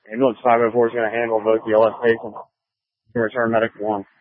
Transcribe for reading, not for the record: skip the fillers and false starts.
Ambulance 504 is going to handle both the LS patients and return medic 1.